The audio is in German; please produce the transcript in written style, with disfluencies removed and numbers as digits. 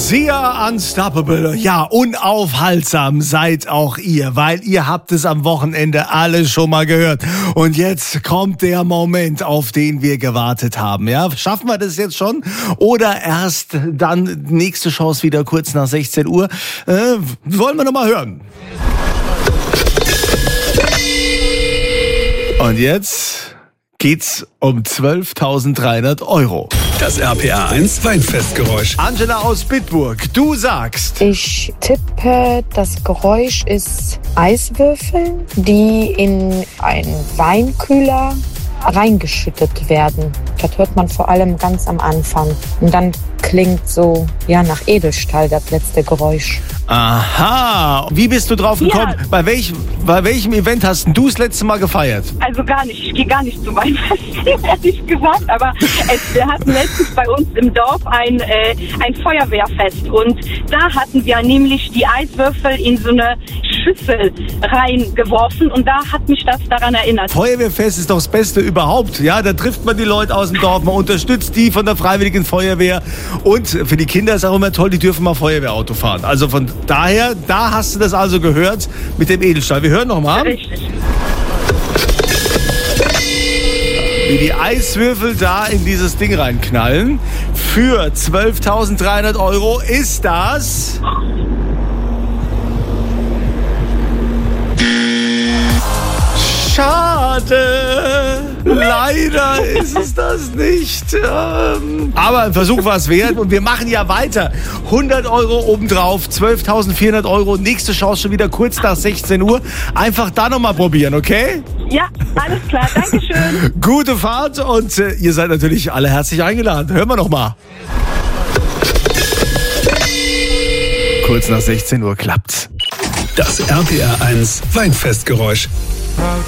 Sia Unstoppable. Ja, unaufhaltsam seid auch ihr, weil ihr habt es am Wochenende alle schon mal gehört. Und jetzt kommt der Moment, auf den wir gewartet haben. Ja, schaffen wir das jetzt schon? Oder erst dann nächste Chance wieder kurz nach 16 Uhr? Wollen wir noch mal hören. Und jetzt geht's um 12.300 €. Das RPA 1 Weinfestgeräusch. Angela aus Bitburg, du sagst. Ich tippe, das Geräusch ist Eiswürfel, die in einen Weinkühler reingeschüttet werden. Das hört man vor allem ganz am Anfang. Und dann klingt so, ja, nach Edelstahl das letzte Geräusch. Aha. Wie bist du drauf gekommen? Ja. Bei welchem Event hast du das letzte Mal gefeiert? Also gar nicht. Ich gehe gar nicht zu Weinfesten, ehrlich gesagt. Aber wir hatten letztens bei uns im Dorf ein Feuerwehrfest. Und da hatten wir nämlich die Eiswürfel in so eine Schüssel reingeworfen. Und da hat mich das daran erinnert. Feuerwehrfest ist doch das Beste überhaupt. Ja, da trifft man die Leute aus dem Dorf. Man unterstützt die von der Freiwilligen Feuerwehr. Und für die Kinder ist auch immer toll, die dürfen mal Feuerwehrauto fahren. Also von daher, da hast du das also gehört mit dem Edelstahl. Wir hören nochmal. Richtig. Wie die Eiswürfel da in dieses Ding reinknallen. Für 12.300 € ist das... Schade. Leider ist es das nicht. Aber ein Versuch war es wert und wir machen ja weiter. 100 € obendrauf, 12.400 €. Nächste Chance schon wieder kurz nach 16 Uhr. Einfach da nochmal probieren, okay? Ja, alles klar. Dankeschön. Gute Fahrt und ihr seid natürlich alle herzlich eingeladen. Hören wir nochmal. Kurz nach 16 Uhr klappt's. Das RPA 1 Weinfestgeräusch.